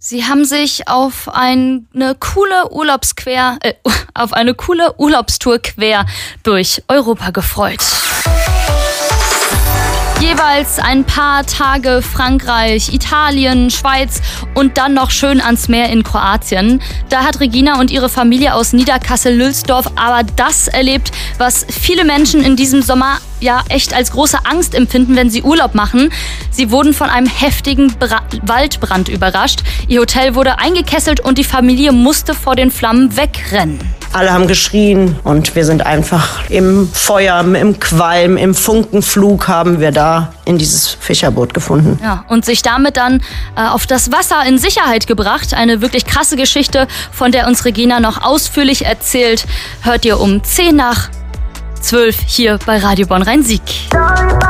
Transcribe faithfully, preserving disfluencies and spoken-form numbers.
Sie haben sich auf eine coole Urlaubsquer, äh, auf eine coole Urlaubstour quer durch Europa gefreut. Jeweils ein paar Tage Frankreich, Italien, Schweiz und dann noch schön ans Meer in Kroatien. Da hat Regina und ihre Familie aus Niederkassel-Lülsdorf aber das erlebt, was viele Menschen in diesem Sommer ja echt als große Angst empfinden, wenn sie Urlaub machen. Sie wurden von einem heftigen Bra- Waldbrand überrascht. Ihr Hotel wurde eingekesselt und die Familie musste vor den Flammen wegrennen. Alle haben geschrien und wir sind einfach im Feuer, im Qualm, im Funkenflug haben wir da in dieses Fischerboot gefunden. Ja, und sich damit dann äh, auf das Wasser in Sicherheit gebracht. Eine wirklich krasse Geschichte, von der uns Regina noch ausführlich erzählt. Hört ihr um zehn nach zwölf hier bei Radio Bonn Rhein-Sieg.